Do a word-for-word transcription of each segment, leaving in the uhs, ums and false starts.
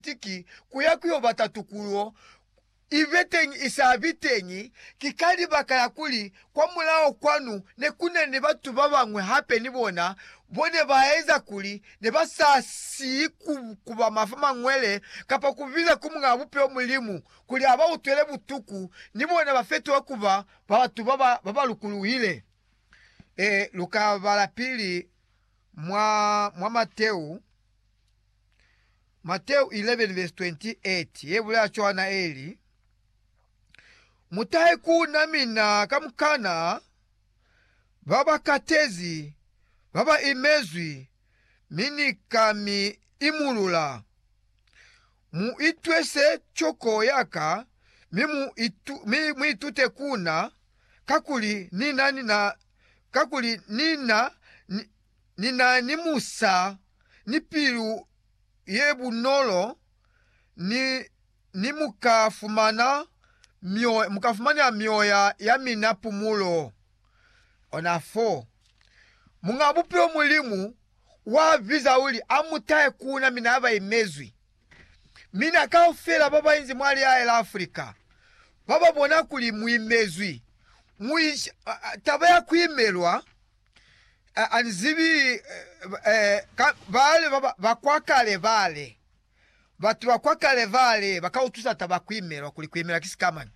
tiki kuyakuyo batatukulo ivetenyi isabitenyi kikali bakaya kuli kwa mulao kwanu nekune ne batu babangwe hape nibona bone baeza kuli ne basasi kuba mafama ngwele kapa kuviza kumunga bupe omulimu kuli aba utwele butuku nibona bafetu okuba batu baba baba lukuluhile. E luka bala pili mwa mwa Mateo Mateo eleven verse twenty-eight yebula chwana eli mutahe kunamina kamukana baba katezi baba imezwi minikami imulula mu itwese choko yaka mimu itu mi, mi itute kuna kakuli nina nina kakuli nina ni, nina nimusa nipilu yebu nolo ni ni mukafumana mio mukafumana mioya ya minapumulo ona fo mungabupe omulimu wa visa uli amutaye kuna minaba imezwi mina kaofela baba inzi mwali ya el Afrika baba bona kuli muimezwi mui tabaya kuimelwa anzibi eh vale baba bakwakale vale batu bakwakale vale bakautusa tabakwimelwa kuli kwimela kisikamani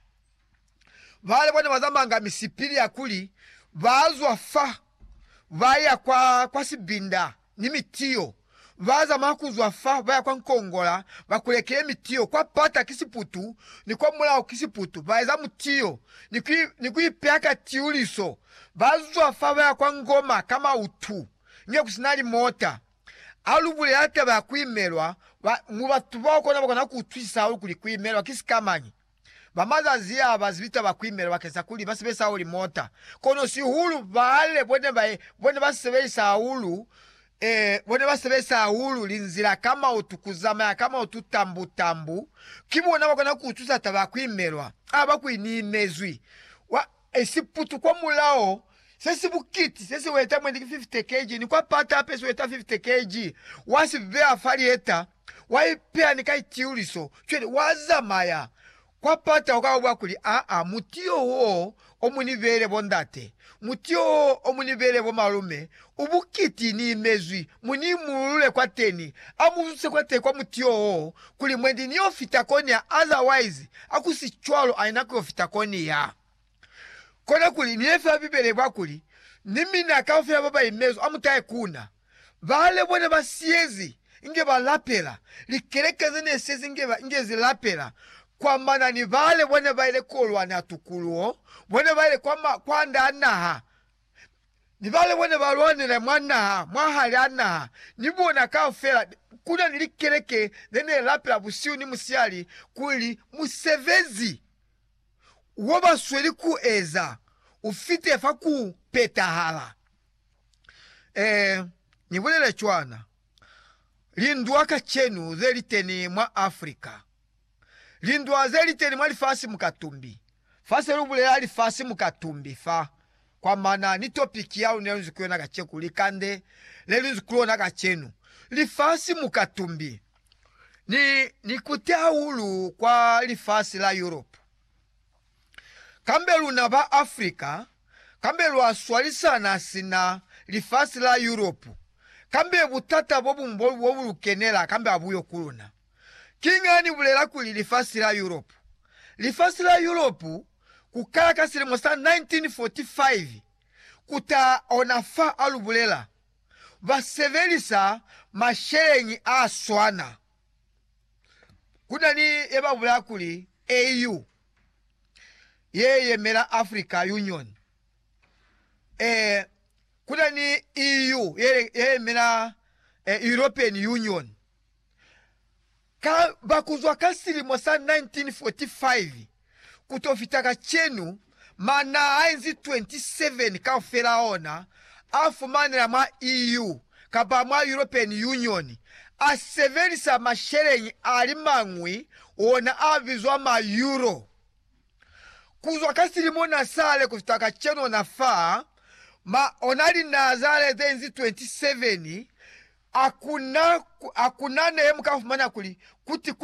vale bwana bazamanga misipili ya kuli bazwa fa vaya kwa kwa sibinda ni mitio vaza makuzwa fa vaya kwa nkongola bakulekeye mitio kwa pata kisiputu ni kwa mulao kisiputu vaeza mutio ni kui ni kuipeaka tiuliso bazwa fa vaya kwa ngoma kama utu nge kusinali mota alubule yate bakwimelwa mubatu bako nabo kana kutwisa uli kwimelwa kisikamani bamaza zia abazibita bakwimelwa bakesa kuli basibesa uli mota kono si hulu vale bone bae bone basebesa ulu eh bone basebesa ulu linzira kama utukuzama kama ututambu tambu kibona bakana kutusa tabakwimelwa abakwini mezwi wa esiputu kwa mulao sesi bukiti sesi weta mwendiki fifty kilograms ni kwa pata pesa weta fifty kilograms wasi vea farieta waipea nikai tiuliso chwele wazamaya kwa pata wakawa kuli a a mutio ho omunivere bondate mutio ho omunivere bomalume ubukiti ni mezwi muni mulule kwa teni amuvuse kwa te kwa mutio ho kuli mwendi ni ofitakoni ya otherwise akusichwalo ainako ofitakoni ya kona kuli ni efe bibele bwa kuli nimi na kaofia baba imezo amutaye kuna vale bone basiezi inge balapela likelekeze ne sezi inge ba inge zilapela kwa mana ni vale bone baile kolwa na tukuluo bone baile kwa ma, kwa ndana ni vale bone balwane na mwana mwahali ana nibona kaofela kuna nilikeleke dene lapela busiu ni musiali kuli musevezi woba sweli ku eza ufite faku petahala eh nibulele chwana lindwaka chenu zeliteni mwa Afrika lindwa zeliteni mwa lifasi mukatumbi fasi rubule ali fasi mukatumbi fa kwa mana ni topiki yao ni nzikuyo na gacheku likande lelu nzikuyo na gachenu lifasi mukatumbi ni ni kutea ulu kwa lifasi la Europe kambelu na ba Afrika kambelu aswalisa na sina lifasi la Europe kambe butata bobu mbobu bobu kenela kambe abuyo kuluna kingani bulela kuli lifasi la Europe lifasi la Europe kukala kasile mosa nineteen forty-five kuta onafa alubulela basevelisa mashenyi aswana kuna ni eba bulela kuli A U yeye mela Africa Union eh kuna ni E U yeye yeye mela eh, European Union ka bakuzwa kasili mosa nineteen forty-five kutofitaka chenu mana ainzi twenty-seven ka ofelaona afu manela ma E U kaba ma European Union asevelisa masherenyi alimangwi ona avizwa ma euro kuzwa kasili mona sale kufitaka cheno na faa ma onali nazale denzi twenty-seven akuna akuna ne mkafumana kuli kuti